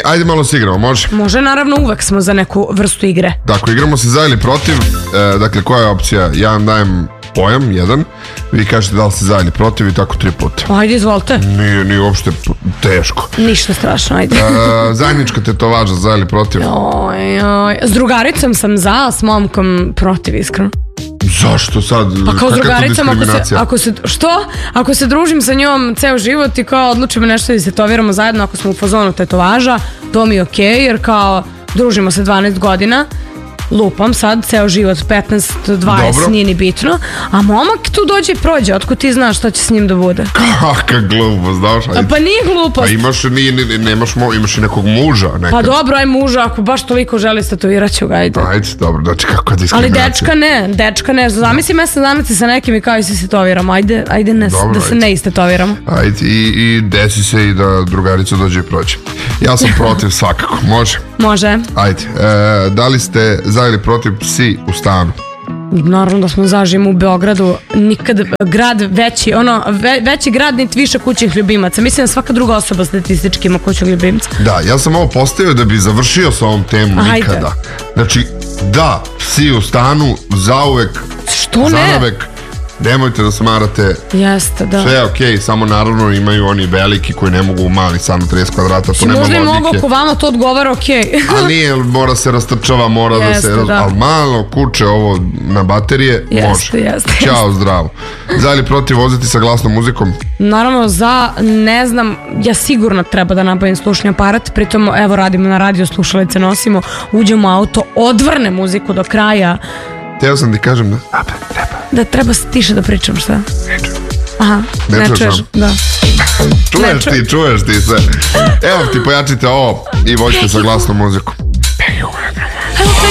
ajde malo se igramo, može? Može, naravno, uvek smo za neku vrstu igre. Dakle, igramo se za ili protiv. Dakle, koja je opcija? Ja vam dajem pojam, jedan. Vi kažete da li ste za ili protiv i tako 3 puta. Ajde, izvolite. Nije uopšte teško. Ništa strašno, ajde. Zajednička tetovaža, za ili protiv? S drugaricom sam za, s momkom protiv, iskreno. Zašto sad? Pa kao s drugaricom, što? Ako se družim sa njom ceo život i kao odlučimo nešto da se tetoviramo zajedno, ako smo u fazonu tetovaža, to mi je okej, jer kao družimo se 12 godina, lupam sad, ceo život 15, 20, dobro. Nije ni bitno, a momak tu dođe i prođe, otko ti znaš šta će s njim da bude. Kakva glupost, znaš? Pa nije glupost. Pa imaš i nekog muža nekad. Pa dobro, aj muža, ako baš toliko želi tetovirat ću ga, ajde. Ajde, dobro, znači kakva diskriminacija. Ali dečka ne, zamisli mesec dana ti sa nekim i kao i se tetoviramo, ajde da se ne istetoviramo. Ajde, i desi se i da drugarica dođe i prođe. Ja sam protiv svakako, može? Može. Ajde, da li ste za ili protiv psi u stanu? Naravno da smo za, živimo u Beogradu, nikad grad veći, veći grad niti više kućnih ljubimaca. Mislim da svaka druga osoba statistički ima kućnog ljubimca. Da, ja sam ovo postavio da bi završio sa ovom temom nikada. Znači, da, psi u stanu, zauvek, zanavek. Nemojte da smarate. Jeste, da. Sve je okej, samo naravno imaju oni veliki koji ne mogu u mali stan od 30 kvadrata, to nema logike. Možda i mogu, ako vama to odgovara, okej. A nije, mora se rastrčava, mora da se... Ali malo kuće ovo na baterije, može. Jeste. Ćao, zdravo. Za ili protiv voziti sa glasnom muzikom? Naravno, za, ne znam, ja sigurno treba da nabavim slušni aparat, pritom, evo, radimo na radio, slušalice nosimo, uđemo u auto, odvrne muziku do kraja. Teo sam ti kažem da... Da treba tiše da pričam, šta? Aha, ne čuješ. Da. Čuješ ti sve. Evo ti, pojačite ovo i vođite sa glasnom muzikom. Evo